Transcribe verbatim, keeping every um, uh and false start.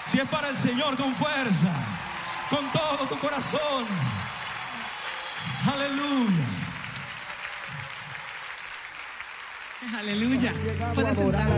Si es para el Señor, con fuerza, con todo tu corazón. Aleluya. Aleluya. Puedes sentar.